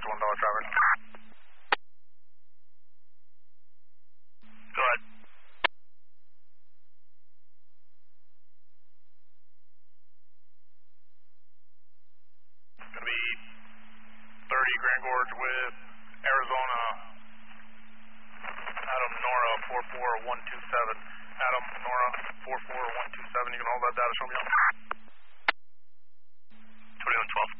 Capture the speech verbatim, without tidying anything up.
North one dollar traffic. Go ahead. It's going to be thirty Grand Gorge with Arizona. Adam Nora four four one two seven. Adam Nora four four one two seven. You can hold that data, show me on. twenty-one twelve.